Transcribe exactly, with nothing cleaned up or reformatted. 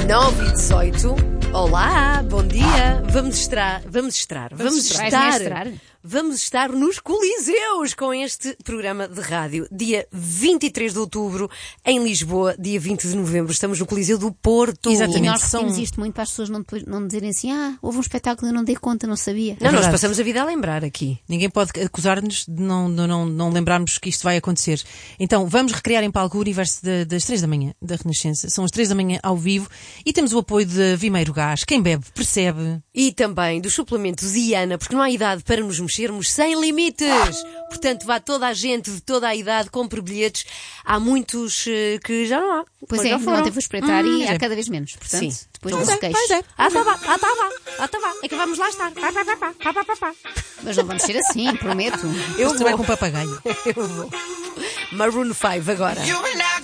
nove e dezoito. Olá, bom dia. Vamos estar, vamos estar, vamos, vamos estar, estar, vamos estar nos Coliseus com este programa de rádio. Dia vinte e três de outubro em Lisboa, dia vinte de novembro. Estamos no Coliseu do Porto. Exatamente. E nós repetimos isto muito para as pessoas não, não dizerem assim: ah, houve um espetáculo e eu não dei conta, não sabia. Não, é nós passamos a vida a lembrar aqui. Ninguém pode acusar-nos de não, de não, não lembrarmos que isto vai acontecer. Então, vamos recriar em palco o universo de, das três da manhã da Renascença. São as três da manhã ao vivo e temos o apoio de Vimeiro Gás. Quem bebe, percebe. E também dos suplementos Iana, porque não há idade para nos mexermos sem limites. Portanto, vá toda a gente de toda a idade, compre bilhetes. Há muitos uh, que já não há. Pois é, ontem fui espreitar hum, e há é. cada vez menos. Portanto, sim. Depois não se queixa. Pois é. Ah, tá vá, ah, tá vá, ah, tá vá. É que vamos lá estar. Pá, pá, pá, pá, pá, pá, pá. Mas não vamos ser assim, prometo. Eu vou com um papagaio. Eu vou. Maroon cinco agora.